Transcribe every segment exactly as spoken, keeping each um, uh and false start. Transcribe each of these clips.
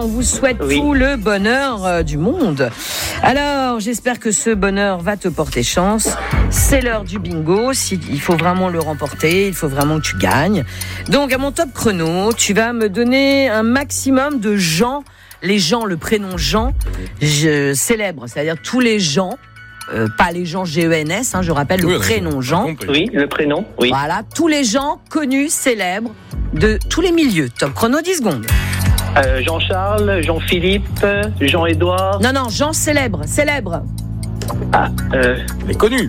on vous souhaite Oui. tout le bonheur euh, du monde. Alors, j'espère que ce bonheur va te porter chance. C'est l'heure du bingo. Si, il faut vraiment le remporter, il faut vraiment que tu gagnes. Donc, à mon top chrono, tu vas me donner un maximum de gens, les gens, le prénom Jean, je célèbre, c'est-à-dire tous les gens. Euh, pas les gens G E N S, hein, je rappelle le Oui, prénom Jean. Oui, le prénom, oui. Voilà, tous les gens connus, célèbres, de tous les milieux. Top chrono, dix secondes. Euh, Jean-Charles, Jean-Philippe, Jean-Édouard. Non, non, Jean célèbre, célèbre. Ah, euh, Les connus.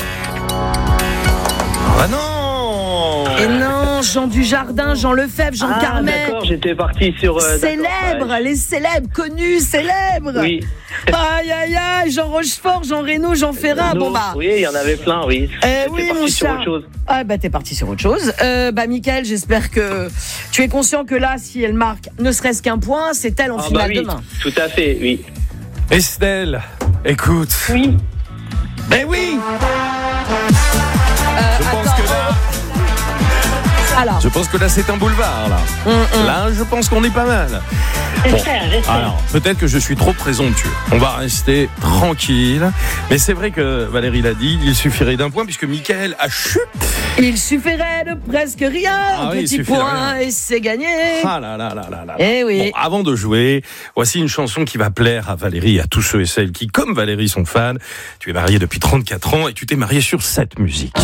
Ah non. Et non, Jean Dujardin, Jean Lefebvre, Jean ah, Carmet. d'accord, j'étais parti sur... Euh, Célèbres, ouais. les célèbres, connus, célèbres. Oui. Aïe, aïe, aïe, Jean Rochefort, Jean Reno, Jean Ferrat, bon bah. Oui, il y en avait plein, oui. Eh J'étais oui, parti mon sur chat. autre chose. Ah bah t'es parti sur autre chose. Euh, bah Mickaël, j'espère que tu es conscient que là, si elle marque ne serait-ce qu'un point, c'est elle en Ah, finale bah oui, demain. tout à fait, oui. Estelle, écoute. Oui. Ben oui. Euh, Je pense attends. que là, Alors, je pense que là c'est un boulevard là. hum, hum. Là, je pense qu'on est pas mal. J'espère, j'espère. Alors, peut-être que je suis trop présomptueux. On va rester tranquille. Mais c'est vrai que Valérie l'a dit, il suffirait d'un point puisque Mickaël a chuté. il suffirait de presque rien, Ah oui, il petit suffirait point rien. et c'est gagné. Ah là là là là là. Eh oui. Bon, avant de jouer, voici une chanson qui va plaire à Valérie et à tous ceux et celles qui, comme Valérie, sont fans. Tu es marié depuis trente-quatre ans et tu t'es marié sur cette musique.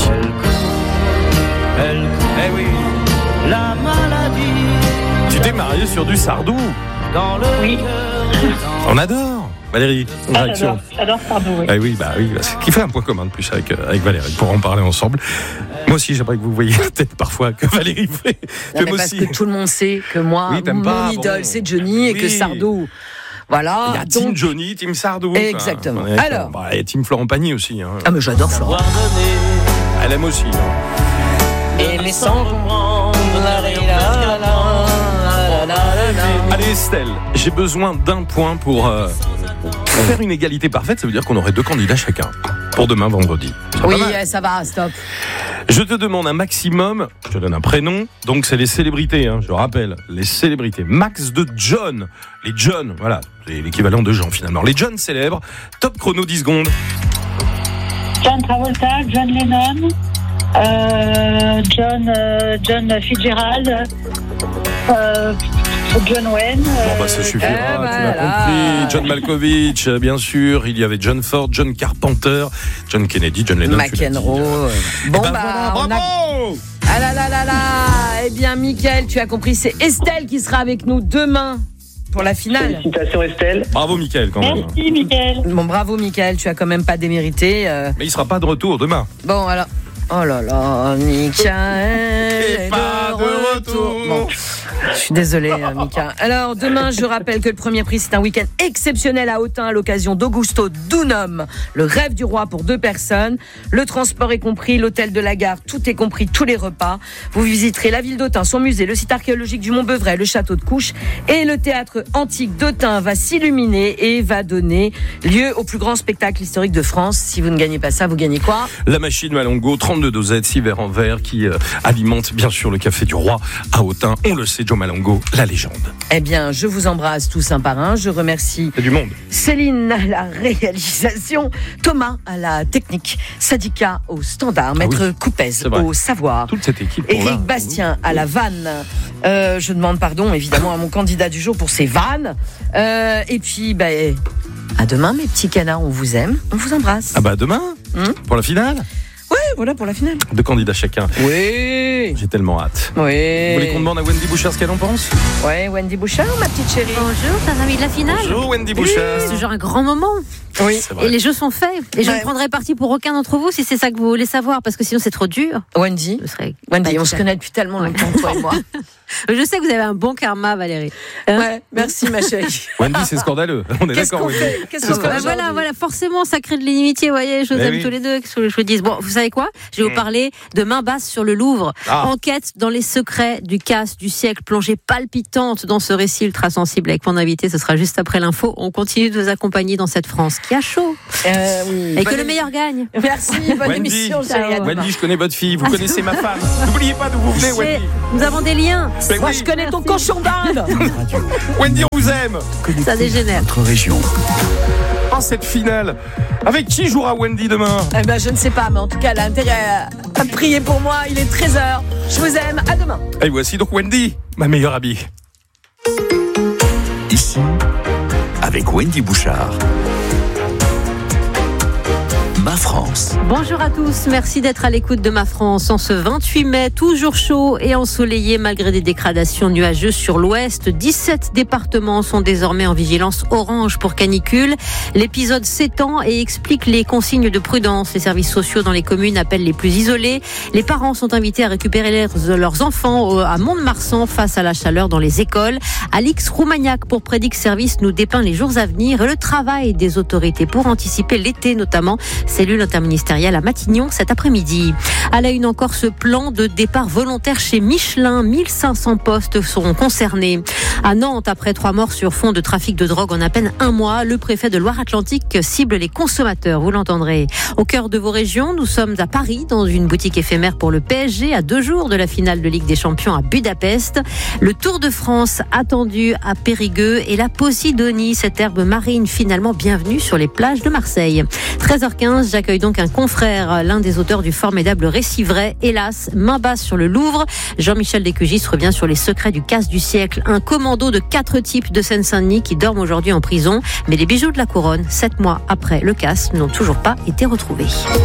Elle Eh oui. la maladie Tu t'es marié sur du Sardou. dans le Oui. cœur. On adore. Valérie, une Ah, réaction. j'adore, j'adore Sardou, oui. Ah oui, bah oui, bah, c'est qui fait un point commun de plus avec, euh, avec Valérie pour en parler ensemble. Moi aussi, j'aimerais que vous voyiez peut-être parfois que Valérie fait. Non, que mais moi parce aussi. que tout le monde sait que moi, Oui, t'aimes mon pas, idole, bon. c'est Johnny et que Oui. Sardou. Voilà. Il y a Team donc... Johnny, Team Sardou. Exactement. Enfin, on est d'accord. Alors. Bah, il y a Team Florent Pagny aussi. Hein. Ah mais j'adore Florent. Avoir donné Elle aime aussi. Hein. Et mais sans comprendre. Allez Estelle, j'ai besoin d'un point pour euh, faire une égalité parfaite. Ça veut dire qu'on aurait deux candidats chacun pour demain vendredi. C'est Oui, pas mal. eh, ça va, stop. Je te demande un maximum, je te donne un prénom, donc c'est les célébrités, hein, je rappelle, les célébrités. Max de John, les John, voilà, c'est l'équivalent de Jean finalement. Les John célèbres, top chrono dix secondes. John Travolta, John Lennon, euh, John, euh, John Fitzgerald, euh, John Wayne. Bon bah ça euh, suffira, eh tu ben l'as là. compris. John Malkovich, euh, bien sûr, il y avait John Ford, John Carpenter, John Kennedy, John Lennon. tu l'as dit. McEnroe. Bon Eh ben bah, voilà, on a... bravo. Ah là là là là. Eh bien, Mickaël, tu as compris, c'est Estelle qui sera avec nous demain pour la finale. Félicitations, Estelle. Bravo Mickaël quand même. Merci, Mickaël. Bon, bravo, Mickaël, tu as quand même pas démérité. euh. Mais il sera pas de retour demain. Bon, alors. Oh là là, Mickaël Et est pas de retour. Bon, je suis désolée, euh, Mika. Alors, demain, je rappelle que le premier prix, c'est un week-end exceptionnel à Autun à l'occasion d'Augusto Dunum, le rêve du roi pour deux personnes. Le transport est compris, l'hôtel de la gare, tout est compris, tous les repas. Vous visiterez la ville d'Autun, son musée, le site archéologique du Mont-Beuvray, le château de Couches et le théâtre antique d'Autun va s'illuminer et va donner lieu au plus grand spectacle historique de France. Si vous ne gagnez pas ça, vous gagnez quoi ? La machine Malongo, trente-deux dosettes, six verres en verre qui euh, alimente bien sûr le café du roi à Autun. On le sait, Joe Malongo, la légende. Eh bien, je vous embrasse tous un par un. Je remercie C'est du monde. Céline à la réalisation, Thomas à la technique, Sadika au standard, Maître oui, Coupez c'est vrai. au savoir, Toute cette équipe. pour là. Éric Bastien à la vanne. Euh, je demande pardon évidemment à mon candidat du jour pour ses vannes. Euh, et puis, ben, à demain mes petits canards, on vous aime, on vous embrasse. Ah bah demain, Hum pour la finale. Ouais, voilà pour la finale. Deux candidats chacun. Oui, J'ai tellement hâte. oui. Vous voulez qu'on demande à Wendy Bouchard ce qu'elle en pense? Ouais, Wendy Bouchard, ma petite chérie. Bonjour, chers amis de la finale. Bonjour Wendy Bouchard. C'est toujours un grand moment. Oui. C'est vrai. Et les jeux sont faits. Et je Ouais. ne prendrai parti pour aucun d'entre vous si c'est ça que vous voulez savoir, parce que sinon c'est trop dur. Wendy. Je, serais Wendy, pas on se connaît depuis tellement longtemps, toi et moi. Je sais que vous avez un bon karma, Valérie. Hein Ouais, merci ma chérie. Wendy, c'est scandaleux. On est Qu'est-ce d'accord, qu'on Wendy. fait Qu'est-ce C'est qu'on fait Bah scandaleux. voilà, voilà, forcément, ça crée de l'inimitié, vous voyez, je vous Mais aime oui. tous les deux, qu'est-ce que je vous dise. Bon, vous savez quoi? Je vais vous parler de Main basse sur le Louvre. Ah. Enquête dans les secrets du casse du siècle, plongée palpitante dans ce récit ultra sensible avec mon invité, ce sera juste après l'info. On continue de vous accompagner dans cette France qui a chaud. Euh, oui. Et Bonne que le meilleur gagne. Merci, bonne Wendy. émission, chérie. À demain. Wendy, je connais votre fille. Vous connaissez ma femme. N'oubliez pas d'où vous venez, C'est- Wendy. Nous avons des liens. Mais Moi, oui. je connais ton Merci. cochon d'Inde. Wendy, on vous aime. Ça dégénère. Notre région. Oh, cette finale. Avec qui jouera Wendy demain? Eh ben, je ne sais pas, mais en tout cas, elle a intérêt à, à prier pour moi. Il est treize heures. Je vous aime. À demain. Et voici donc Wendy, ma meilleure amie. Ici, avec Wendy Bouchard. Ma France. Bonjour à tous, merci d'être à l'écoute de Ma France en ce vingt-huit mai, toujours chaud et ensoleillé malgré des dégradations nuageuses sur l'ouest. dix-sept départements sont désormais en vigilance orange pour canicule. L'épisode s'étend et explique les consignes de prudence. Les services sociaux dans les communes appellent les plus isolés. Les parents sont invités à récupérer leurs, leurs enfants à Mont-de-Marsan face à la chaleur dans les écoles. Alix Roumagnac pour Prédic Service nous dépeint les jours à venir et le travail des autorités pour anticiper l'été notamment. Cellule interministérielle à Matignon cet après-midi. À la une encore, ce plan de départ volontaire chez Michelin. mille cinq cents postes seront concernés. À Nantes, après trois morts sur fond de trafic de drogue en à peine un mois, le préfet de Loire-Atlantique cible les consommateurs. Vous l'entendrez. Au cœur de vos régions, nous sommes à Paris, dans une boutique éphémère pour le P S G, à deux jours de la finale de Ligue des Champions à Budapest. Le Tour de France attendu à Périgueux et la Posidonie, cette herbe marine finalement bienvenue sur les plages de Marseille. treize heures quinze, j'accueille donc un confrère, l'un des auteurs du formidable récit vrai, hélas, main basse sur le Louvre. Jean-Michel Descugis revient sur les secrets du casse du siècle. Un commando de quatre types de Seine-Saint-Denis qui dorment aujourd'hui en prison. Mais les bijoux de la couronne, sept mois après le casse, n'ont toujours pas été retrouvés.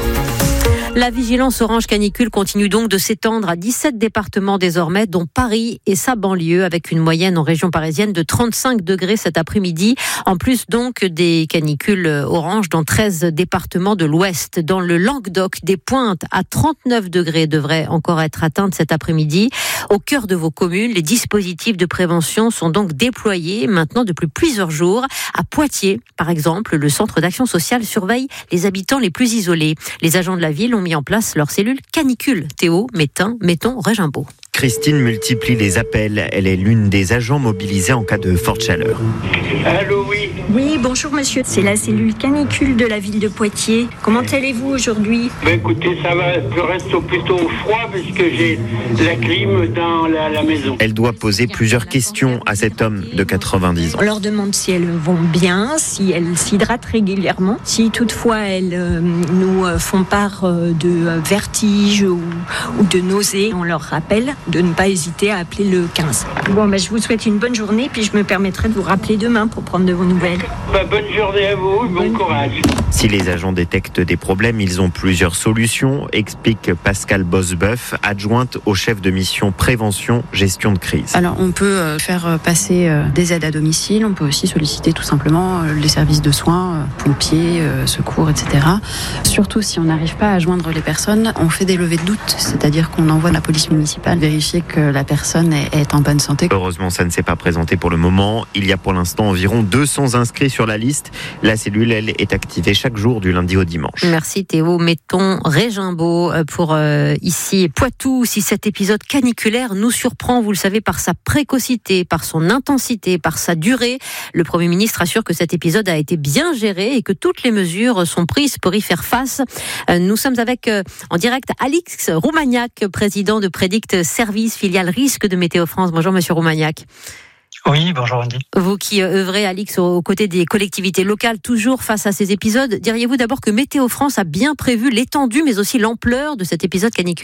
La vigilance orange canicule continue donc de s'étendre à dix-sept départements désormais, dont Paris et sa banlieue, avec une moyenne en région parisienne de trente-cinq degrés cet après-midi. En plus donc des canicules orange dans treize départements de l'Ouest. Dans le Languedoc, des pointes à trente-neuf degrés devraient encore être atteintes cet après-midi. Au cœur de vos communes, les dispositifs de prévention sont donc déployés maintenant depuis plusieurs jours. À Poitiers, par exemple, le centre d'action sociale surveille les habitants les plus isolés. Les agents de la ville ont mis en place leur cellule canicule. Théo, Métain, Méton, Régimbault. Christine multiplie les appels. Elle est l'une des agents mobilisés en cas de forte chaleur. Allô, oui. Oui, bonjour monsieur. C'est la cellule canicule de la ville de Poitiers. Comment allez-vous aujourd'hui? Ben écoutez, ça va, je reste plutôt au froid puisque j'ai la clim dans la, la maison. Elle doit poser plusieurs questions à cet homme de quatre-vingt-dix ans. On leur demande si elles vont bien, si elles s'hydratent régulièrement, si toutefois elles euh, nous font part euh, de vertiges ou, ou de nausées. On leur rappelle de ne pas hésiter à appeler le quinze. Bon, ben, je vous souhaite une bonne journée, puis je me permettrai de vous rappeler demain pour prendre de vos nouvelles. Ben, bonne journée à vous, bon courage. Si les agents détectent des problèmes, ils ont plusieurs solutions, explique Pascal Bosbeuf, adjointe au chef de mission prévention, gestion de crise. Alors on peut faire passer des aides à domicile, on peut aussi solliciter tout simplement les services de soins, pompiers, secours, et cetera. Surtout si on n'arrive pas à joindre les personnes, on fait des levées de doute, c'est-à-dire qu'on envoie la police municipale vérifier que la personne est en bonne santé. Heureusement, ça ne s'est pas présenté pour le moment. Il y a pour l'instant environ deux cents inscrits sur la liste. La cellule, elle, est activée chaque jour du lundi au dimanche. Merci Théo. Mettons Régimbault pour euh, ici Poitou. Si cet épisode caniculaire nous surprend, vous le savez, par sa précocité, par son intensité, par sa durée, le Premier ministre assure que cet épisode a été bien géré et que toutes les mesures sont prises pour y faire face. Euh, nous sommes avec euh, en direct Alix Roumagnac, président de Prédic Service, filiale risque de Météo France. Bonjour Monsieur Roumagnac. Oui, bonjour Wendy. Vous qui œuvrez, Alix, aux côtés des collectivités locales, toujours face à ces épisodes, diriez-vous d'abord que Météo France a bien prévu l'étendue, mais aussi l'ampleur de cet épisode caniculaire ?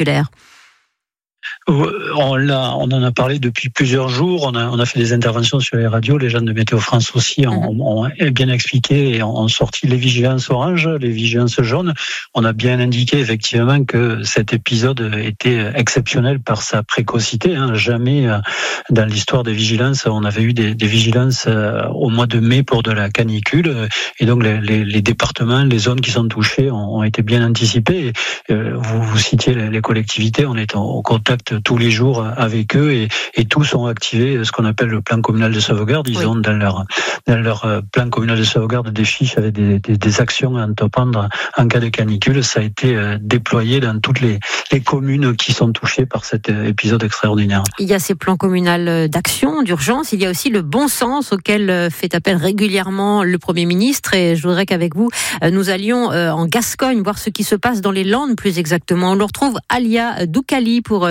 On, l'a, on en a parlé depuis plusieurs jours, on a, on a fait des interventions sur les radios, les gens de Météo France aussi ont, mmh. ont bien expliqué et ont sorti les vigilances orange, les vigilances jaunes. On a bien indiqué effectivement que cet épisode était exceptionnel par sa précocité. Hein. Jamais dans l'histoire des vigilances, on avait eu des, des vigilances au mois de mai pour de la canicule. Et donc les, les, les départements, les zones qui sont touchées ont, ont été bien anticipées. Et vous, vous citiez les, les collectivités, on est au contact tous les jours avec eux et, et tous ont activé ce qu'on appelle le plan communal de sauvegarde. Ils oui. ont dans leur, dans leur plan communal de sauvegarde des fiches avec des, des, des actions à entreprendre en cas de canicule. Ça a été déployé dans toutes les, les communes qui sont touchées par cet épisode extraordinaire. Il y a ces plans communaux d'action, d'urgence. Il y a aussi le bon sens auquel fait appel régulièrement le Premier ministre. Et je voudrais qu'avec vous, nous allions en Gascogne voir ce qui se passe dans les Landes plus exactement. On le retrouve Alia Doukali pour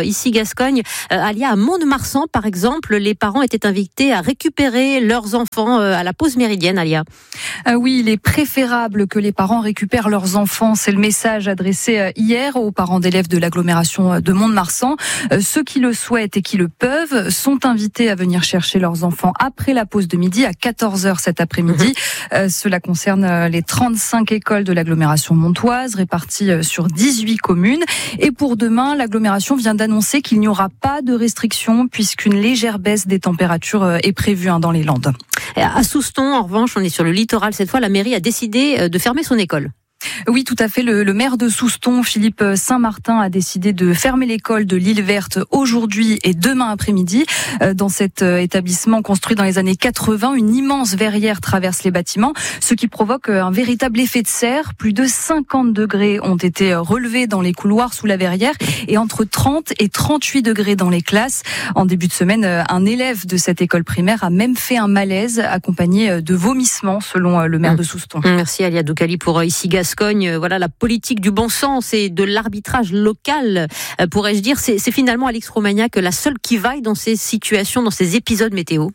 ici Gascogne. Euh, Alia, à Mont-de-Marsan, par exemple, les parents étaient invités à récupérer leurs enfants euh, à la pause méridienne, Alia. Euh, oui, il est préférable que les parents récupèrent leurs enfants. C'est le message adressé hier aux parents d'élèves de l'agglomération de Mont-de-Marsan. Euh, ceux qui le souhaitent et qui le peuvent sont invités à venir chercher leurs enfants après la pause de midi à quatorze heures cet après-midi. Mmh. Euh, cela concerne les trente-cinq écoles de l'agglomération montoise réparties sur dix-huit communes. Et pour demain, l'agglomération vient d'annoncer qu'il n'y aura pas de restrictions puisqu'une légère baisse des températures est prévue hein, dans les Landes. À Souston, en revanche, on est sur le littoral cette fois, la mairie a décidé de fermer son école. Oui, tout à fait. Le, le maire de Souston, Philippe Saint-Martin, a décidé de fermer l'école de l'Île Verte aujourd'hui et demain après-midi. Dans cet établissement construit dans les années quatre-vingts, une immense verrière traverse les bâtiments, ce qui provoque un véritable effet de serre. Plus de cinquante degrés ont été relevés dans les couloirs sous la verrière et entre trente et trente-huit degrés dans les classes. En début de semaine, un élève de cette école primaire a même fait un malaise accompagné de vomissements, selon le maire de Souston. Merci Alia Doukali pour ici Gascogne. Voilà la politique du bon sens et de l'arbitrage local, pourrais-je dire. C'est, c'est finalement Alix Romagnac la seule qui vaille dans ces situations, dans ces épisodes météo.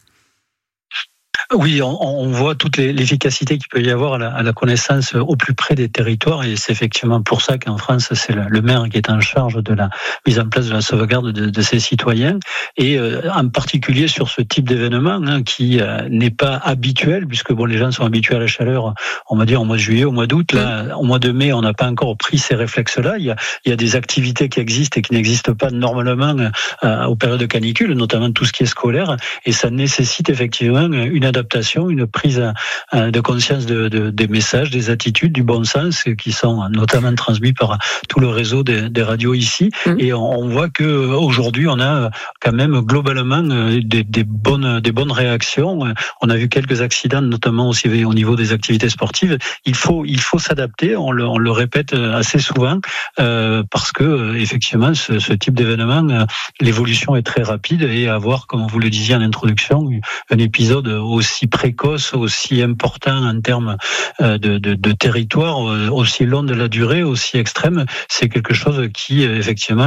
Oui, on, on voit toute l'efficacité qu'il peut y avoir à la, à la connaissance au plus près des territoires et c'est effectivement pour ça qu'en France, c'est le, le maire qui est en charge de la mise en place de la sauvegarde de, de ses citoyens et euh, en particulier sur ce type d'événement hein, qui euh, n'est pas habituel puisque bon, les gens sont habitués à la chaleur, on va dire au mois de juillet, au mois d'août. Là, au mois de mai, on n'a pas encore pris ces réflexes-là. Il y a, il y a des activités qui existent et qui n'existent pas normalement euh, aux périodes de canicule, notamment tout ce qui est scolaire et ça nécessite effectivement une adaptation, une prise de conscience de, de, des messages, des attitudes, du bon sens qui sont notamment transmis par tout le réseau des, des radios ici. Mmh. Et on, on voit que aujourd'hui on a quand même globalement des, des bonnes des bonnes réactions. On a vu quelques accidents, notamment aussi au niveau des activités sportives. Il faut il faut s'adapter. On le, on le répète assez souvent euh, parce que effectivement ce, ce type d'événement, l'évolution est très rapide et avoir, comme vous le disiez en introduction, un épisode aussi précoce, aussi important en termes de, de, de territoire, aussi long de la durée, aussi extrême, c'est quelque chose qui effectivement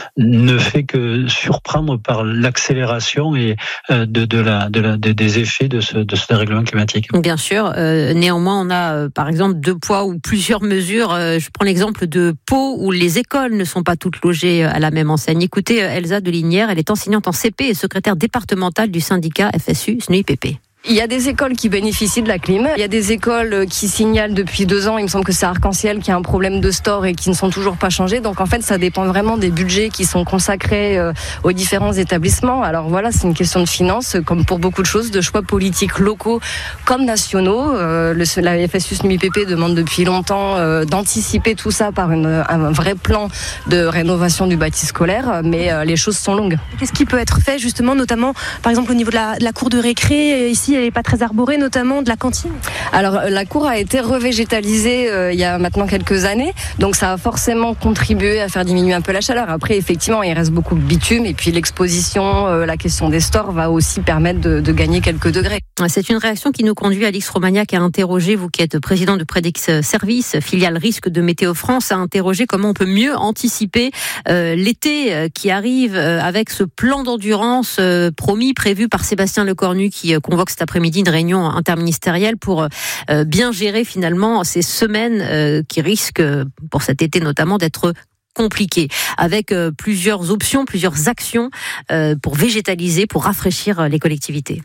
ne fait que surprendre par l'accélération et de, de la, de la, des effets de ce, de ce dérèglement climatique. Bien sûr. Euh, néanmoins, on a euh, par exemple deux poids ou plusieurs mesures. Euh, je prends l'exemple de Pau où les écoles ne sont pas toutes logées à la même enseigne. Écoutez Elsa Delinière, elle est enseignante en C P et secrétaire départementale du syndicat F S U S N U I P P. Il y a des écoles qui bénéficient de la clim. Il y a des écoles qui signalent depuis deux ans, il me semble que c'est Arc-en-Ciel, qui a un problème de store et qui ne sont toujours pas changés. Donc en fait, ça dépend vraiment des budgets qui sont consacrés aux différents établissements. Alors voilà, c'est une question de finances, comme pour beaucoup de choses, de choix politiques locaux comme nationaux. Euh, le, la F S U S N U I P P demande depuis longtemps euh, d'anticiper tout ça par une, un vrai plan de rénovation du bâti scolaire, mais euh, les choses sont longues. Qu'est-ce qui peut être fait justement, notamment par exemple au niveau de la, de la cour de récré ici? Elle n'est pas très arborée, notamment de la cantine. Alors la cour a été revégétalisée euh, il y a maintenant quelques années, donc ça a forcément contribué à faire diminuer un peu la chaleur. Après, effectivement, il reste beaucoup de bitume et puis l'exposition, euh, la question des stores va aussi permettre de, de gagner quelques degrés. C'est une réaction qui nous conduit, Alix Romagnac, à interroger, vous qui êtes président de Predix Service, filiale risque de Météo France, à interroger comment on peut mieux anticiper euh, l'été qui arrive euh, avec ce plan d'endurance euh, promis, prévu par Sébastien Lecornu qui euh, convoque cet après-midi une réunion interministérielle pour euh, bien gérer finalement ces semaines euh, qui risquent, pour cet été notamment, d'être compliquées, avec euh, plusieurs options, plusieurs actions euh, pour végétaliser, pour rafraîchir les collectivités.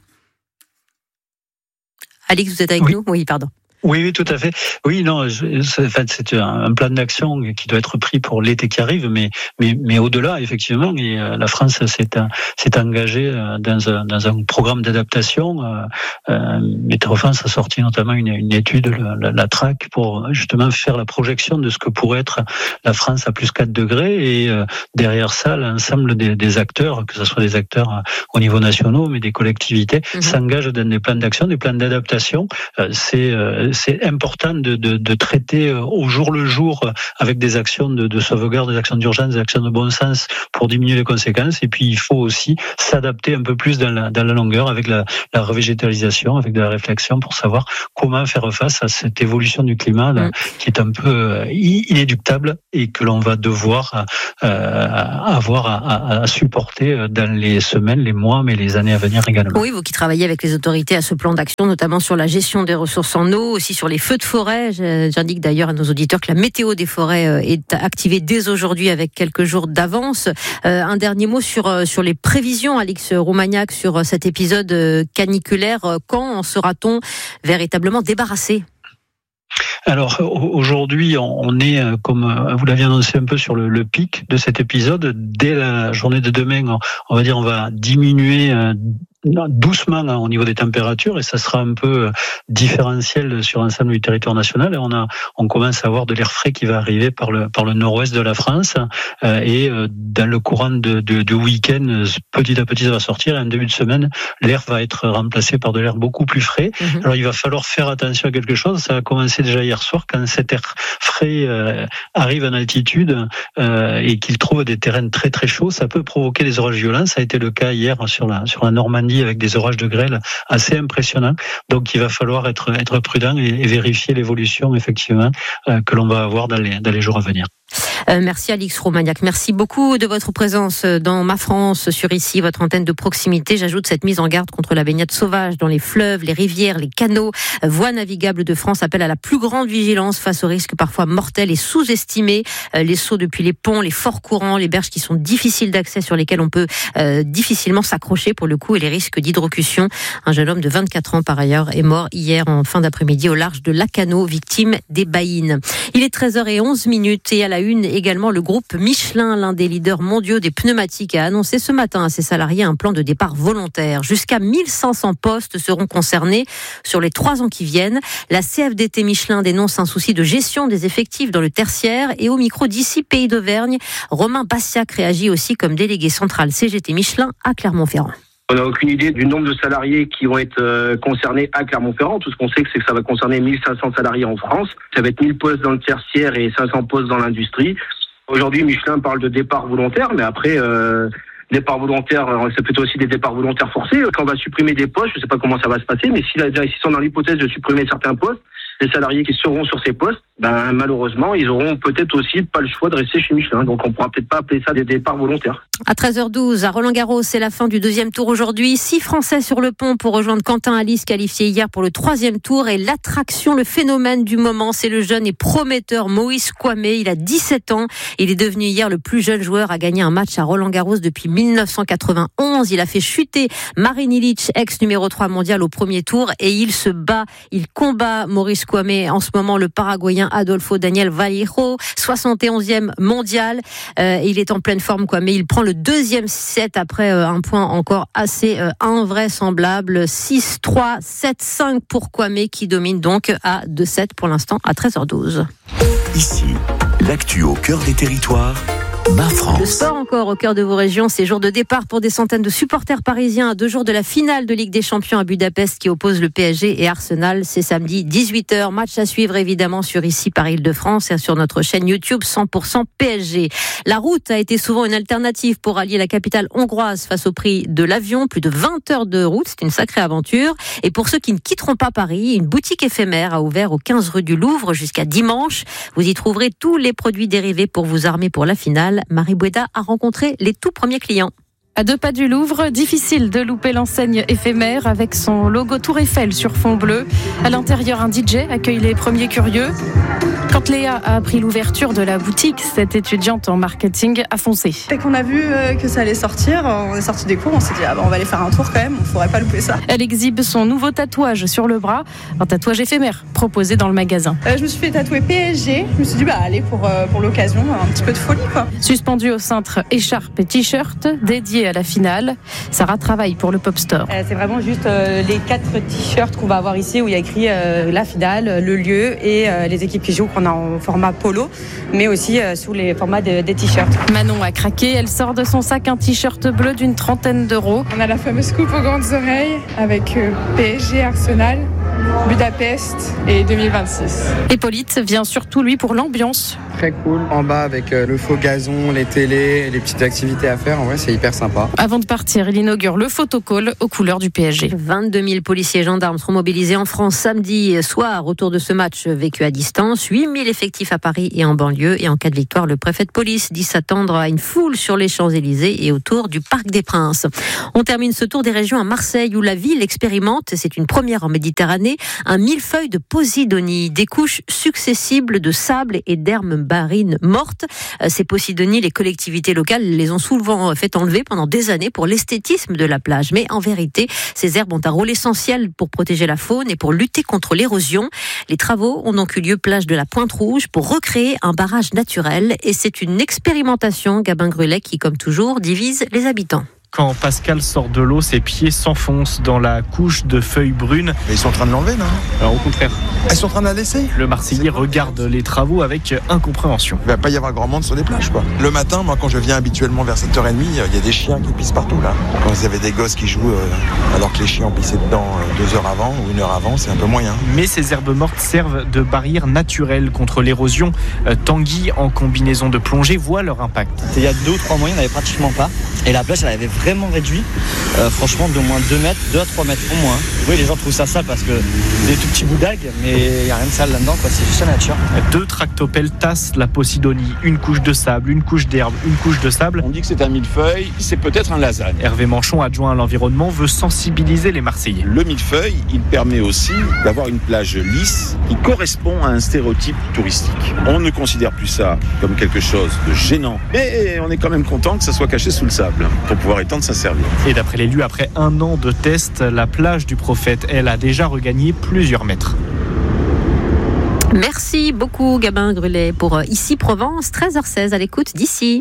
Alix, vous êtes avec oui. nous ? Oui, pardon. Oui, oui, tout à fait. Oui, non, je, c'est, en fait, c'est un, un plan d'action qui doit être pris pour l'été qui arrive, mais mais mais au-delà, effectivement, et euh, la France s'est s'est engagée dans un dans un programme d'adaptation. Euh, euh, Météo France a sorti notamment une, une étude, la, la, la T R A C, pour justement faire la projection de ce que pourrait être la France à plus quatre degrés, et euh, derrière ça, l'ensemble des, des acteurs, que ce soit des acteurs au niveau national, mais des collectivités, mmh. s'engagent dans des plans d'action, des plans d'adaptation. Euh, c'est euh, c'est important de, de, de traiter au jour le jour avec des actions de, de sauvegarde, des actions d'urgence, des actions de bon sens pour diminuer les conséquences. Et puis il faut aussi s'adapter un peu plus dans la, dans la longueur avec la, la revégétalisation, avec de la réflexion pour savoir comment faire face à cette évolution du climat là, mmh. qui est un peu inéluctable et que l'on va devoir euh, avoir à, à, à supporter dans les semaines, les mois, mais les années à venir également. Oui, vous qui travaillez avec les autorités à ce plan d'action, notamment sur la gestion des ressources en eau, aussi sur les feux de forêt. J'indique d'ailleurs à nos auditeurs que la météo des forêts est activée dès aujourd'hui avec quelques jours d'avance. Euh, un dernier mot sur, sur les prévisions, Alix Roumaniac, sur cet épisode caniculaire. Quand en sera-t-on véritablement débarrassé ? Alors aujourd'hui, on est, comme vous l'aviez annoncé un peu, sur le, le pic de cet épisode. Dès la journée de demain, on va dire, on va diminuer doucement au niveau des températures et ça sera un peu différentiel sur l'ensemble du territoire national. Et on a, on commence à avoir de l'air frais qui va arriver par le par le nord-ouest de la France euh, et euh, dans le courant de, de, de week-end, petit à petit ça va sortir. Et en début de semaine, l'air va être remplacé par de l'air beaucoup plus frais. Mmh. Alors il va falloir faire attention à quelque chose. Ça a commencé déjà hier soir quand cet air frais euh, arrive en altitude euh, et qu'il trouve des terrains très très chauds. Ça peut provoquer des orages violents. Ça a été le cas hier sur la sur la Normandie avec des orages de grêle assez impressionnants. Donc il va falloir être être prudent et, et vérifier l'évolution effectivement euh, que l'on va avoir dans les dans les jours à venir. Euh, merci Alix Roumaniac, merci beaucoup de votre présence dans Ma France sur ici, votre antenne de proximité. J'ajoute cette mise en garde contre la baignade sauvage dans les fleuves, les rivières, les canaux. Voies navigables de France appelle à la plus grande vigilance face aux risques parfois mortels et sous-estimés. Euh, les sauts depuis les ponts, les forts courants, les berges qui sont difficiles d'accès sur lesquelles on peut euh, difficilement s'accrocher pour le coup et les risques d'hydrocution. Un jeune homme de vingt-quatre ans par ailleurs est mort hier en fin d'après-midi au large de Lacanau, victime des baïnes. Il est treize heures onze minutes et à la une également le groupe Michelin, l'un des leaders mondiaux des pneumatiques, a annoncé ce matin à ses salariés un plan de départ volontaire. Jusqu'à mille cinq cents postes seront concernés sur les trois ans qui viennent. La C F D T Michelin dénonce un souci de gestion des effectifs dans le tertiaire et au micro d'ici Pays d'Auvergne, Romain Bassiac réagit aussi comme délégué central C G T Michelin à Clermont-Ferrand. On n'a aucune idée du nombre de salariés qui vont être euh, concernés à Clermont-Ferrand. Tout ce qu'on sait, c'est que ça va concerner mille cinq cents salariés en France. Ça va être mille postes dans le tertiaire et cinq cents postes dans l'industrie. Aujourd'hui, Michelin parle de départ volontaire, mais après, euh, départ volontaire, c'est plutôt aussi des départs volontaires forcés. Quand on va supprimer des postes, je ne sais pas comment ça va se passer, mais si la direction sont dans l'hypothèse de supprimer certains postes, les salariés qui seront sur ces postes, ben malheureusement, ils auront peut-être aussi pas le choix de rester chez Michelin. Donc on pourra peut-être pas appeler ça des départs volontaires. À treize heures douze, à Roland-Garros, c'est la fin du deuxième tour aujourd'hui. Six Français sur le pont pour rejoindre Quentin Alice, qualifié hier pour le troisième tour. Et l'attraction, le phénomène du moment, c'est le jeune et prometteur Moïse Kouamé. Il a dix-sept ans. Il est devenu hier le plus jeune joueur à gagner un match à Roland-Garros depuis mille neuf cent quatre-vingt-onze. Il a fait chuter Marin Ilic, ex numéro trois mondial au premier tour. Et il se bat, il combat Maurice Kouamé. En ce moment, le Paraguayen Adolfo Daniel Vallejo, soixante et onzième mondial. Euh, il est en pleine forme, Kouamé. Il prend le deuxième set après euh, un point encore assez euh, invraisemblable. six trois, sept cinq pour Kouamé qui domine donc à deux sept pour l'instant à treize heures douze. Ici, l'actu au cœur des territoires. Ma France. Le sport encore au cœur de vos régions, c'est jour de départ pour des centaines de supporters parisiens à deux jours de la finale de Ligue des Champions à Budapest qui oppose le P S G et Arsenal. C'est samedi dix-huit heures, match à suivre évidemment sur ici par Île-de-France et sur notre chaîne YouTube cent pour cent P S G. La route a été souvent une alternative pour allier la capitale hongroise face au prix de l'avion, plus de vingt heures de route, c'est une sacrée aventure. Et pour ceux qui ne quitteront pas Paris, une boutique éphémère a ouvert au quinze rue du Louvre jusqu'à dimanche. Vous y trouverez tous les produits dérivés pour vous armer pour la finale. Marie Boueda a rencontré les tout premiers clients. À deux pas du Louvre, difficile de louper l'enseigne éphémère avec son logo Tour Eiffel sur fond bleu. À l'intérieur, un D J accueille les premiers curieux. Quand Léa a appris l'ouverture de la boutique, cette étudiante en marketing a foncé. Dès qu'on a vu que ça allait sortir, on est sorti des cours, on s'est dit ah bah on va aller faire un tour quand même, on ne faudrait pas louper ça. Elle exhibe son nouveau tatouage sur le bras, un tatouage éphémère proposé dans le magasin. Euh, je me suis fait tatouer P S G, je me suis dit bah allez pour, euh, pour l'occasion, un petit peu de folie quoi. Suspendu au cintre, écharpe et t-shirt dédié à la finale. Sarah travaille pour le Pop Store. Euh, c'est vraiment juste euh, les quatre t-shirts qu'on va avoir ici où il y a écrit euh, la finale, le lieu et euh, les équipes qui jouent qu'on a en format polo, mais aussi euh, sous les formats de, des t-shirts. Manon a craqué, elle sort de son sac un t-shirt bleu d'une trentaine d'euros. On a la fameuse coupe aux grandes oreilles avec euh, P S G Arsenal. Budapest et deux mille vingt-six. Hippolyte vient surtout, lui, pour l'ambiance. Très cool. En bas, avec le faux gazon, les télés, les petites activités à faire, en vrai, c'est hyper sympa. Avant de partir, il inaugure le photocall aux couleurs du P S G. vingt-deux mille policiers et gendarmes seront mobilisés en France samedi soir autour de ce match vécu à distance. huit mille effectifs à Paris et en banlieue. Et en cas de victoire, le préfet de police dit s'attendre à une foule sur les Champs-Élysées et autour du Parc des Princes. On termine ce tour des régions à Marseille où la ville expérimente, c'est une première en Méditerranée, un millefeuille de Posidonie, des couches successibles de sable et d'herbes marines mortes. Ces Posidonies, les collectivités locales les ont souvent fait enlever pendant des années pour l'esthétisme de la plage. Mais en vérité, ces herbes ont un rôle essentiel pour protéger la faune et pour lutter contre l'érosion. Les travaux ont donc eu lieu plage de la Pointe-Rouge pour recréer un barrage naturel. Et c'est une expérimentation, Gabin Grulet, qui, comme toujours, divise les habitants. Quand Pascal sort de l'eau, ses pieds s'enfoncent dans la couche de feuilles brunes. Mais ils sont en train de l'enlever, non ? Alors au contraire. Ils sont en train de la laisser ? Le Marseillais regarde les travaux avec incompréhension. Il ne va pas y avoir grand monde sur les plages, quoi. Le matin, moi, quand je viens habituellement vers sept heures trente, il y a des chiens qui pissent partout, là. Quand vous avez des gosses qui jouent euh, alors que les chiens ont pissé dedans euh, deux heures avant ou une heure avant, c'est un peu moyen. Mais ces herbes mortes servent de barrière naturelle contre l'érosion. Euh, Tanguy, en combinaison de plongée, voit leur impact. Il y a deux ou trois mois, il n'y en avait pratiquement pas. Et la plage, elle avait vraiment réduit. Euh, franchement, d'au moins deux mètres, deux à trois mètres au moins. Oui, les gens trouvent ça sale parce que c'est des tout petits bouts d'algues, mais il n'y a rien de sale là-dedans, quoi. C'est juste la nature. Deux tractopelles tassent la Posidonie. Une couche de sable, une couche d'herbe, une couche de sable. On dit que c'est un millefeuille, c'est peut-être un lasagne. Hervé Manchon, adjoint à l'environnement, veut sensibiliser les Marseillais. Le millefeuille, il permet aussi d'avoir une plage lisse qui correspond à un stéréotype touristique. On ne considère plus ça comme quelque chose de gênant, mais on est quand même content que ça soit caché sous le sable pour pouvoir étendre sa serviette. Et d'après l'élu, après un an de tests, la plage du Prophète, elle, a déjà regagné plusieurs mètres. Merci beaucoup Gabin Grulet pour Ici Provence, treize heures seize à l'écoute d'Ici.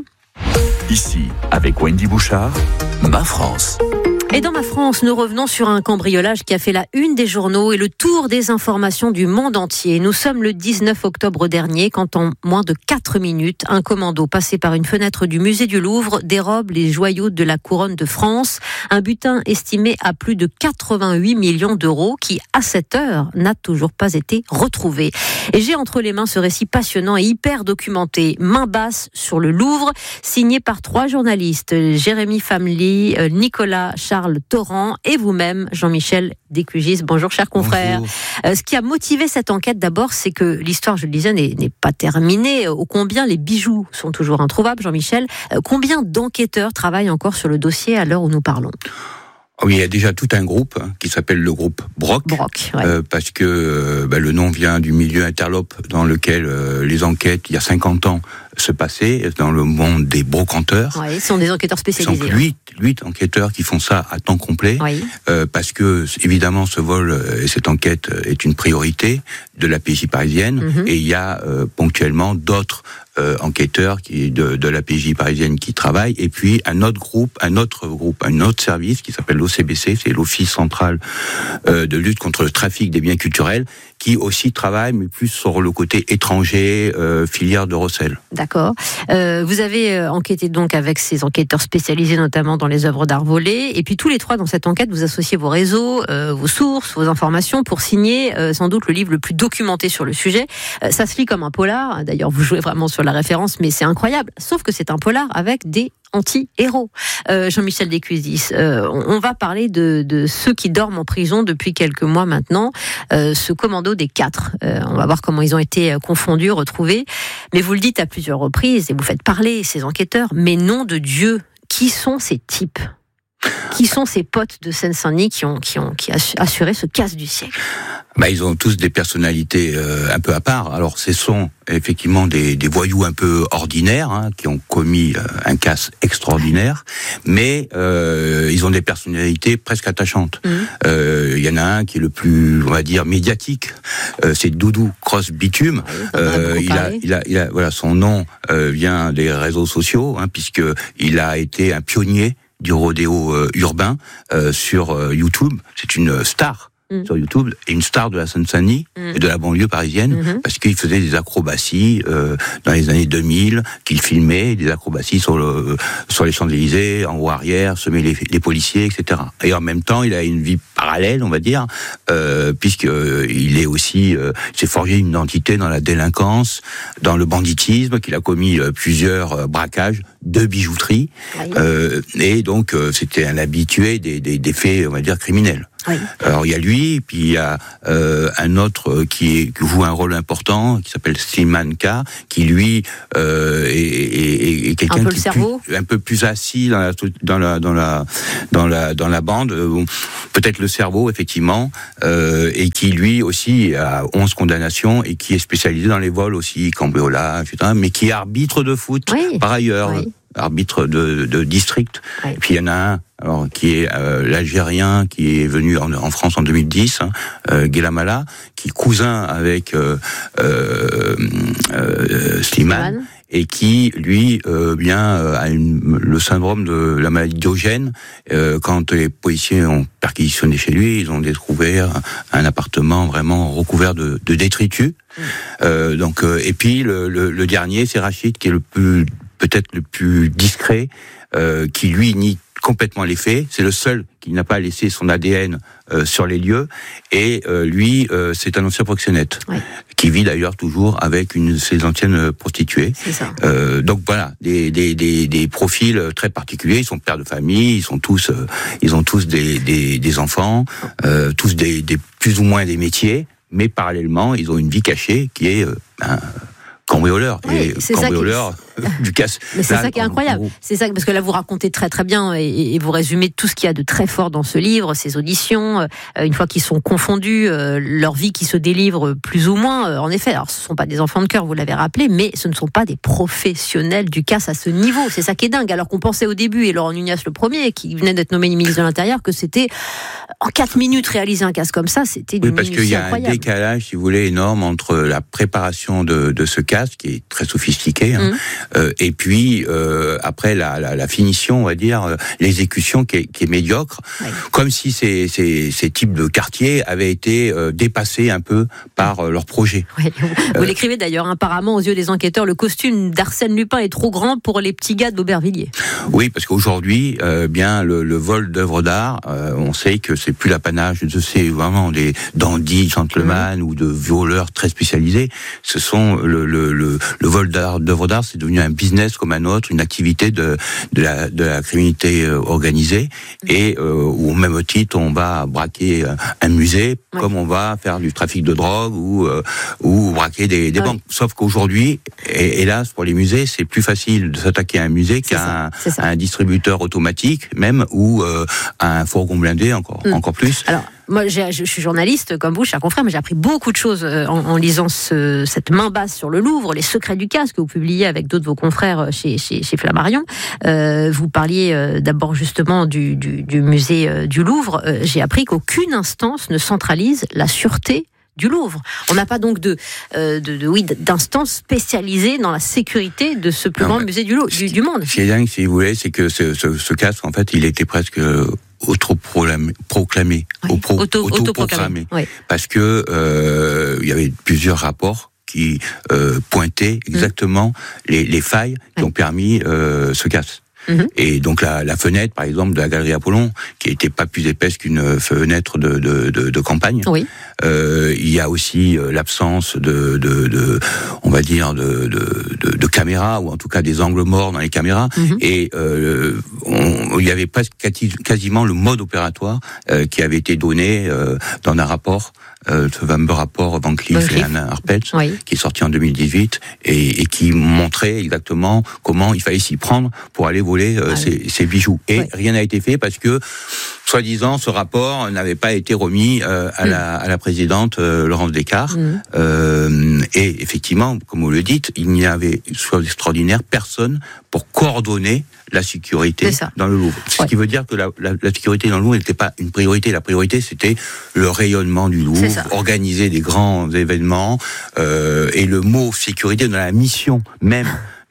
Ici, avec Wendy Bouchard, Ma France. Et dans Ma France, nous revenons sur un cambriolage qui a fait la une des journaux et le tour des informations du monde entier. Nous sommes le dix-neuf octobre dernier quand en moins de quatre minutes, un commando passé par une fenêtre du musée du Louvre dérobe les joyaux de la couronne de France. Un butin estimé à plus de quatre-vingt-huit millions d'euros qui, à cette heure, n'a toujours pas été retrouvé. Et j'ai entre les mains ce récit passionnant et hyper documenté, Main basse sur le Louvre, signé par trois journalistes, Jérémy Famely, Nicolas Charles Torrent et vous-même, Jean-Michel Descugis. Bonjour, chers confrères. Euh, ce qui a motivé cette enquête, d'abord, c'est que l'histoire, je le disais, n'est, n'est pas terminée. Ô combien les bijoux sont toujours introuvables, Jean-Michel. Euh, combien d'enquêteurs travaillent encore sur le dossier à l'heure où nous parlons ? Oui, il y a déjà tout un groupe hein, qui s'appelle le groupe Brock, Brock ouais. euh, parce que euh, bah, le nom vient du milieu interlope dans lequel euh, les enquêtes, il y a cinquante ans, se passaient dans le monde des brocanteurs. Oui, ce sont des enquêteurs spécialisés. Ce sont huit, huit enquêteurs qui font ça à temps complet, oui. euh, parce que évidemment ce vol et cette enquête est une priorité de la P J parisienne, mm-hmm. et il y a euh, ponctuellement d'autres Euh, enquêteurs qui de, de la P J parisienne qui travaillent, et puis un autre groupe, un autre groupe, un autre service qui s'appelle l'O C B C, c'est l'Office central euh, de lutte contre le trafic des biens culturels, qui aussi travaille, mais plus sur le côté étranger, euh, filière de recel. D'accord. Euh, vous avez enquêté donc avec ces enquêteurs spécialisés, notamment dans les œuvres d'art volées, et puis tous les trois dans cette enquête, vous associez vos réseaux, euh, vos sources, vos informations pour signer euh, sans doute le livre le plus documenté sur le sujet. Euh, ça se lit comme un polar. D'ailleurs, vous jouez vraiment sur la référence, mais c'est incroyable. Sauf que c'est un polar avec des anti-héros. Euh, Jean-Michel Descugis, euh, on va parler de, de ceux qui dorment en prison depuis quelques mois maintenant, euh, ce commando des quatre. Euh, on va voir comment ils ont été confondus, retrouvés. Mais vous le dites à plusieurs reprises, et vous faites parler ces enquêteurs, mais nom de Dieu, qui sont ces types ? Qui sont ces potes de Seine-Saint-Denis qui ont, qui ont qui assuré ce casse du siècle ? Bah, ils ont tous des personnalités euh, un peu à part. Alors, ce sont effectivement des, des voyous un peu ordinaires hein, qui ont commis euh, un casse extraordinaire, mais euh, ils ont des personnalités presque attachantes. Il mmh. euh, y en a un qui est le plus, on va dire, médiatique. Euh, c'est Doudou Cross Bitume. Euh, il, a, il a, il a, voilà, son nom euh, vient des réseaux sociaux, hein, puisque il a été un pionnier du rodéo euh, urbain euh, sur euh, YouTube. C'est une star Mmh. sur YouTube, et une star de la Seine-Saint-Denis mmh. et de la banlieue parisienne, mmh. parce qu'il faisait des acrobaties euh, dans les années deux mille, qu'il filmait, des acrobaties sur, le, sur les Champs-Élysées, en haut arrière, semer les, les policiers, et cetera. Et en même temps, il a une vie parallèle, on va dire, euh, puisqu'il euh, est aussi, euh, s'est forgé une identité dans la délinquance, dans le banditisme, qu'il a commis euh, plusieurs euh, braquages de bijouterie, oui. euh, et donc euh, c'était un habitué des, des, des faits, on va dire, criminels. Oui. Alors il y a lui, puis il y a euh, un autre qui, est, qui joue un rôle important, qui s'appelle Slimane K, qui lui euh, est, est, est quelqu'un un peu qui le cerveau. Plus, un peu plus assis dans la dans la dans la dans la dans la bande, euh, peut-être le cerveau effectivement, euh, et qui lui aussi a onze condamnations et qui est spécialisé dans les vols aussi, cambriolage, et cetera, mais qui est arbitre de foot oui. par ailleurs. Oui. arbitre de, de district. Oui. Et puis il y en a un alors, qui est euh, l'Algérien qui est venu en, en France en deux mille dix, hein, euh, Guélamala, qui est cousin avec euh, euh, euh, Slimane, et qui, lui, euh, bien, euh, a une, le syndrome de la maladie Diogène. Euh, quand les policiers ont perquisitionné chez lui, ils ont découvert un, un appartement vraiment recouvert de, de détritus. Mmh. Euh, donc, euh, et puis, le, le, le dernier, c'est Rachid, qui est le plus peut-être le plus discret, euh, qui lui nie complètement les faits. C'est le seul qui n'a pas laissé son A D N euh, sur les lieux. Et euh, lui, euh, c'est un ancien proxénète, ouais. qui vit d'ailleurs toujours avec une de ses anciennes prostituées. C'est ça. Euh, donc voilà, des, des, des, des profils très particuliers. Ils sont pères de famille, ils sont tous, euh, ils ont tous des, des, des enfants, euh, tous des, des plus ou moins des métiers, mais parallèlement, ils ont une vie cachée qui est euh, un cambrioleur. Oui, et c'est cambrioleur ça qui... du casse. Mais c'est là, ça qui est incroyable. C'est ça, parce que là, vous racontez très très bien et, et vous résumez tout ce qu'il y a de très fort dans ce livre, ces auditions, euh, une fois qu'ils sont confondus, euh, leur vie qui se délivre plus ou moins. Euh, en effet, alors ce ne sont pas des enfants de cœur, vous l'avez rappelé, mais ce ne sont pas des professionnels du casse à ce niveau. C'est ça qui est dingue. Alors qu'on pensait au début, et Laurent Nunez le premier, qui venait d'être nommé ministre de l'Intérieur, que c'était en quatre minutes réaliser un casse comme ça, c'était une oui, parce qu'il y a incroyable. un décalage, si vous voulez, énorme entre la préparation de, de ce casse, qui est très sophistiqué, hein, mmh. euh, et puis euh, après la, la, la finition, on va dire, euh, l'exécution qui est, qui est médiocre, oui. comme si ces, ces, ces types de quartiers avaient été euh, dépassés un peu par euh, leur projet. Oui, vous euh, vous l'écrivez d'ailleurs, apparemment aux yeux des enquêteurs, le costume d'Arsène Lupin est trop grand pour les petits gars d'Aubervilliers. Oui, parce qu'aujourd'hui, euh, bien le, le vol d'œuvres d'art, euh, on sait que c'est plus l'apanage de ces vraiment des dandys, gentlemen mmh. ou de voleurs très spécialisés. Ce sont le, le, le, le vol d'art, d'œuvres d'art, c'est devenu un business comme un autre, une activité de, de, la, de la criminalité organisée, et euh, où au même titre on va braquer un musée, oui. comme on va faire du trafic de drogue ou, euh, ou braquer des, des oui. banques. Sauf qu'aujourd'hui, et, hélas pour les musées, c'est plus facile de s'attaquer à un musée c'est qu'à un, un distributeur automatique, même, ou euh, à un fourgon blindé, encore, mmh. encore plus. Alors, moi, j'ai, je suis journaliste comme vous, cher confrère, mais j'ai appris beaucoup de choses en, en lisant ce, cette main basse sur le Louvre, les secrets du casse que vous publiez avec d'autres de vos confrères chez, chez, chez Flammarion. Euh, vous parliez euh, d'abord justement du, du, du musée euh, du Louvre. Euh, j'ai appris qu'aucune instance ne centralise la sûreté du Louvre. On n'a pas donc de, euh, de, de oui, d'instance spécialisée dans la sécurité de ce plus non, grand musée du, du, du monde. Ce qui est dingue, si vous voulez, c'est que ce, ce, ce casque, en fait, il était presque autoproclamé, proclamé, oui, auto, auto, autoproclamé, oui. parce que euh, il y avait plusieurs rapports qui euh, pointaient exactement mmh. les, les failles qui oui. ont permis euh, ce casse. Mmh. Et donc la, la fenêtre, par exemple, de la galerie Apollon, qui n'était pas plus épaisse qu'une fenêtre de, de, de, de campagne. Oui. Euh, il y a aussi euh, l'absence de, de, de, on va dire, de, de, de, de caméras, ou en tout cas des angles morts dans les caméras. Mmh. Et euh, on, il y avait presque quasiment le mode opératoire euh, qui avait été donné euh, dans un rapport. Euh, ce fameux rapport Van Cleef et Anna Arpels, oui. qui est sorti en deux mille dix-huit et, et qui montrait exactement comment il fallait s'y prendre pour aller voler euh, ah, ces, oui. ces bijoux. Et oui. rien n'a été fait parce que, soi-disant, ce rapport n'avait pas été remis euh, à, mmh. la, à la présidente euh, Laurence Descartes. Mmh. Euh, et effectivement, comme vous le dites, il n'y avait, chose extraordinaire, personne pour coordonner la sécurité dans le Louvre. Ce ouais. qui veut dire que la, la, la sécurité dans le Louvre n'était pas une priorité. La priorité, c'était le rayonnement du Louvre, organiser des grands événements. Euh, et le mot sécurité dans la mission même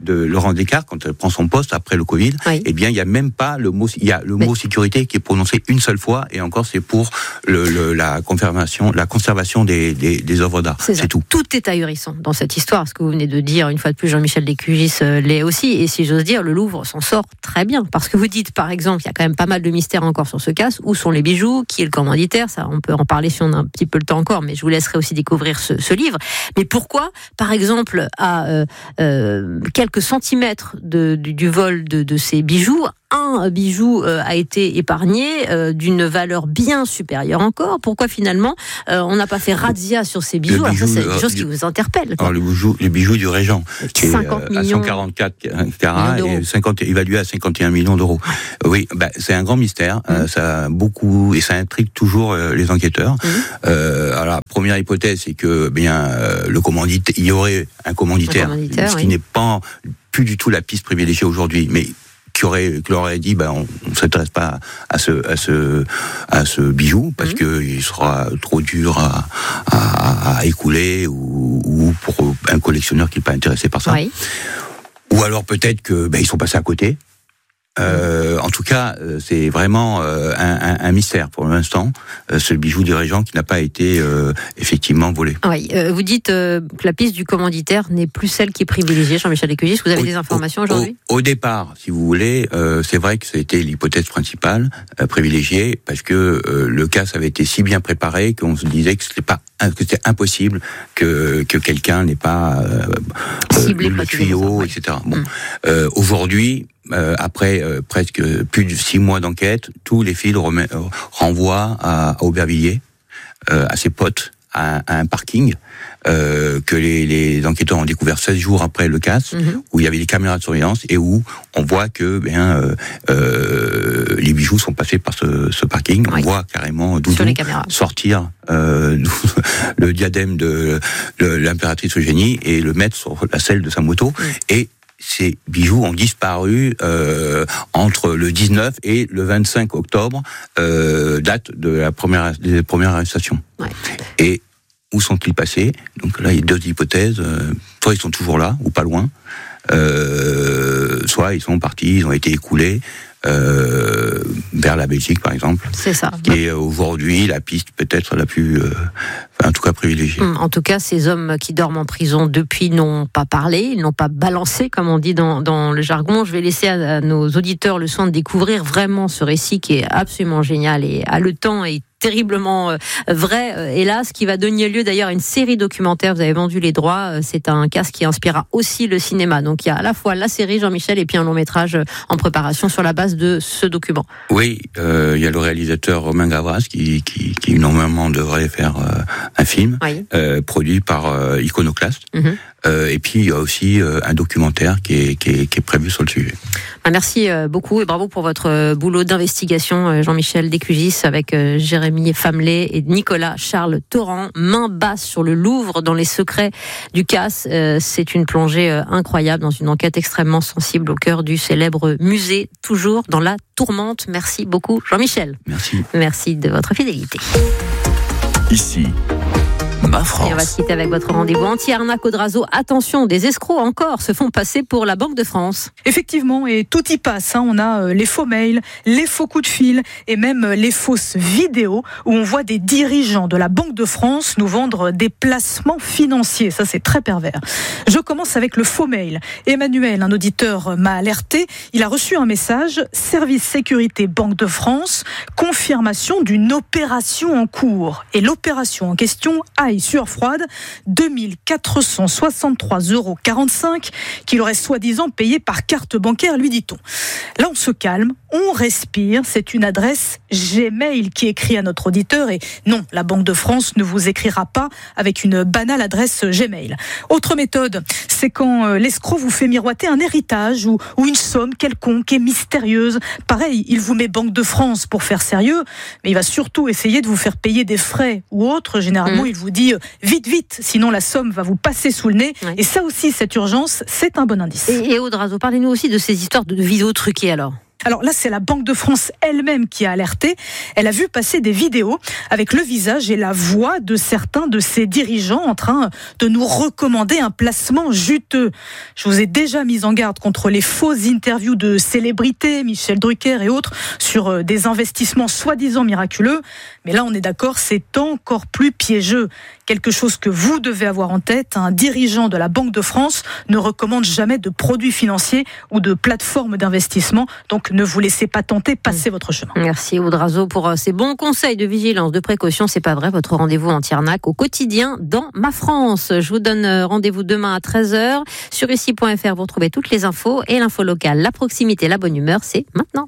de Laurent Descartes, quand elle prend son poste après le Covid, oui. eh bien, il y a même pas le mot, il y a le mot Mais... sécurité qui est prononcé une seule fois, et encore, c'est pour le, le, la confirmation, la conservation des, des, des œuvres d'art. C'est, c'est tout. Tout est ahurissant dans cette histoire, ce que vous venez de dire, une fois de plus, Jean-Michel Descugis euh, l'est aussi, et si j'ose dire, le Louvre s'en sort très bien, parce que vous dites, par exemple, il y a quand même pas mal de mystères encore sur ce cas, où sont les bijoux, qui est le commanditaire, ça, on peut en parler si on a un petit peu le temps encore, mais je vous laisserai aussi découvrir ce, ce livre. Mais pourquoi, par exemple, à euh, euh, quelques centimètres de, du, du vol de, de ces bijoux, un bijou euh, a été épargné euh, d'une valeur bien supérieure encore. Pourquoi finalement euh, on n'a pas fait razzia sur ces bijoux? Alors ça, c'est une chose qui vous interpelle. Alors, le bijou, les bijoux du Régent, qui est euh, à cent quarante-quatre carats et cinquante, évalué à cinquante et un millions d'euros. Oui, bah, c'est un grand mystère. Mmh. Euh, ça a beaucoup et ça intrigue toujours euh, les enquêteurs. Mmh. Euh, alors la première hypothèse, c'est que bien euh, le commanditaire, il y aurait un commanditaire, un commanditaire ce qui oui. n'est pas plus du tout la piste privilégiée aujourd'hui, mais qui aurait, qui leur aurait dit, ben, on ne s'intéresse pas à ce, à ce, à ce bijou parce mmh. que il sera trop dur à, à, à écouler ou, ou pour un collectionneur qui n'est pas intéressé par ça. Oui. Ou alors peut-être que, ben, ils sont passés à côté. Euh, en tout cas, c'est vraiment euh, un, un, un mystère pour l'instant, euh, ce bijou du Régent qui n'a pas été euh, effectivement volé. Oui, euh, vous dites euh, que la piste du commanditaire n'est plus celle qui est privilégiée, Jean-Michel Descugis. Vous avez au, des informations au, aujourd'hui ? au, au départ, si vous voulez, euh, c'est vrai que ça a été l'hypothèse principale euh, privilégiée parce que euh, le cas avait été si bien préparé qu'on se disait que c'était pas que c'était impossible que que quelqu'un n'ait pas euh, ciblé le tuyau, ouais. et cetera. Bon, hum. euh, aujourd'hui. Euh, après euh, presque plus de six mois d'enquête, tous les fils remet, euh, renvoient à, à Aubervilliers, euh, à ses potes, à, à un parking euh, que les, les enquêteurs ont découvert seize jours après le casse, mm-hmm. où il y avait des caméras de surveillance et où on voit que bien euh, euh, les bijoux sont passés par ce, ce parking. Oui. On voit carrément Doudou sortir euh, le diadème de, de l'impératrice Eugénie et le mettre sur la selle de sa moto. Mm. Et ces bijoux ont disparu euh, entre le dix-neuf et le vingt-cinq octobre, euh, date de la première des premières arrestations. Ouais. Et où sont-ils passés? Donc là, il y a deux hypothèses. Euh, soit ils sont toujours là, ou pas loin, euh, soit ils sont partis, ils ont été écoulés. Euh, vers la Belgique par exemple. C'est ça. Qui est aujourd'hui la piste peut-être la plus, euh, enfin, en tout cas privilégiée. En tout cas, ces hommes qui dorment en prison depuis n'ont pas parlé, ils n'ont pas balancé, comme on dit dans, dans le jargon. Je vais laisser à, à nos auditeurs le soin de découvrir vraiment ce récit qui est absolument génial et haletant et terriblement euh, vrai, euh, hélas, qui va donner lieu d'ailleurs à une série documentaire. Vous avez vendu les droits. Euh, c'est un cas qui inspirera aussi le cinéma. Donc il y a à la fois la série Jean-Michel et puis un long métrage euh, en préparation sur la base de ce document. Oui, euh, il y a le réalisateur Romain Gavras qui, qui, qui normalement devrait faire euh, un film oui. euh, produit par euh, Iconoclast. Mm-hmm. Euh, et puis il y a aussi euh, un documentaire qui est, qui, est, qui est prévu sur le sujet. Merci beaucoup et bravo pour votre boulot d'investigation, Jean-Michel Descugis, avec Jérémy Famelet et Nicolas Charles Torrent. Main basse sur le Louvre dans les secrets du casse. C'est une plongée incroyable dans une enquête extrêmement sensible au cœur du célèbre musée, toujours dans la tourmente. Merci beaucoup, Jean-Michel. Merci. Merci de votre fidélité. Ici, Ma France. Et on va se quitter avec votre rendez-vous anti-arnaque Audrazo. Attention, des escrocs encore se font passer pour la Banque de France. Effectivement, et tout y passe. Hein. On a euh, les faux mails, les faux coups de fil et même euh, les fausses vidéos où on voit des dirigeants de la Banque de France nous vendre des placements financiers. Ça, c'est très pervers. Je commence avec le faux mail. Emmanuel, un auditeur, m'a alerté. Il a reçu un message. Service sécurité Banque de France, confirmation d'une opération en cours. Et l'opération en question a sueur froide, deux mille quatre cent soixante-trois euros quarante-cinq qu'il aurait soi-disant payé par carte bancaire, lui dit-on. Là, on se calme, on respire. C'est une adresse Gmail qui écrit à notre auditeur et non, la Banque de France ne vous écrira pas avec une banale adresse Gmail. Autre méthode, c'est quand euh, l'escroc vous fait miroiter un héritage ou, ou une somme quelconque et mystérieuse. Pareil, il vous met Banque de France pour faire sérieux, mais il va surtout essayer de vous faire payer des frais ou autres. Généralement, mmh. il vous dit vite, vite, sinon la somme va vous passer sous le nez. Ouais. Et ça aussi, cette urgence, c'est un bon indice. Et, et Audrazo, parlez-nous aussi de ces histoires de vidéos truquées alors. Alors là, c'est la Banque de France elle-même qui a alerté. Elle a vu passer des vidéos avec le visage et la voix de certains de ses dirigeants en train de nous recommander un placement juteux. Je vous ai déjà mis en garde contre les fausses interviews de célébrités, Michel Drucker et autres, sur des investissements soi-disant miraculeux. Mais là, on est d'accord, c'est encore plus piégeux. Quelque chose que vous devez avoir en tête, un dirigeant de la Banque de France ne recommande jamais de produits financiers ou de plateformes d'investissement. Donc ne vous laissez pas tenter, passez votre chemin. Merci Oudrazo pour ces bons conseils de vigilance, de précaution. C'est pas vrai, votre rendez-vous anti-arnaque au quotidien dans Ma France. Je vous donne rendez-vous demain à treize heures. Sur ici point f r, vous retrouvez toutes les infos et l'info locale. La proximité, la bonne humeur, c'est maintenant.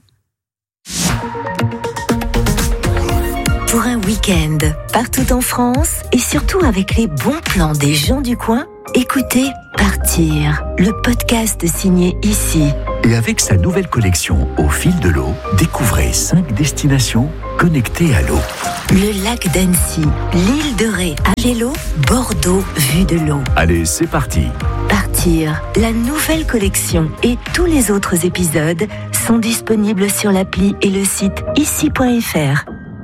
Pour un week-end, partout en France et surtout avec les bons plans des gens du coin, écoutez Partir, le podcast signé Ici. Et avec sa nouvelle collection Au fil de l'eau, découvrez cinq destinations connectées à l'eau. Le lac d'Annecy, l'île de Ré à vélo, Bordeaux vue de l'eau. Allez, c'est parti. Partir, la nouvelle collection et tous les autres épisodes sont disponibles sur l'appli et le site ici point f r.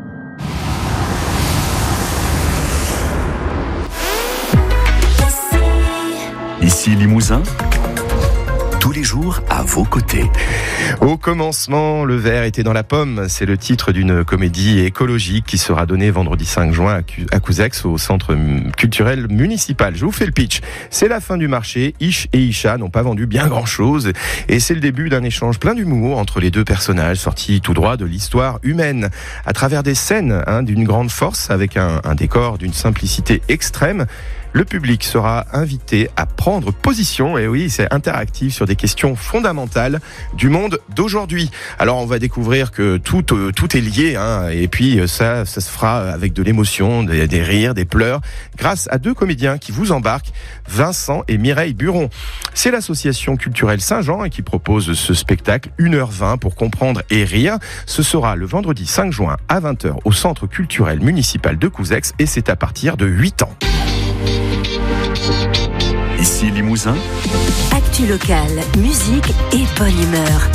Ici Limousin, tous les jours à vos côtés. Au commencement, le verre était dans la pomme. C'est le titre d'une comédie écologique qui sera donnée vendredi cinq juin à Couzex au centre culturel municipal. Je vous fais le pitch. C'est la fin du marché. Ish et Isha n'ont pas vendu bien grand chose. Et c'est le début d'un échange plein d'humour entre les deux personnages sortis tout droit de l'histoire humaine. À travers des scènes hein, d'une grande force avec un, un décor d'une simplicité extrême, le public sera invité à prendre position, et oui, c'est interactif, sur des questions fondamentales du monde d'aujourd'hui. Alors, on va découvrir que tout, euh, tout est lié, hein, et puis ça, ça se fera avec de l'émotion, des, des rires, des pleurs, grâce à deux comédiens qui vous embarquent, Vincent et Mireille Buron. C'est l'association culturelle Saint-Jean qui propose ce spectacle, une heure vingt pour comprendre et rire. Ce sera le vendredi cinq juin à vingt heures au centre culturel municipal de Couzex, et c'est à partir de huit ans. Ici Limousin. Actu locale, musique et bonne humeur.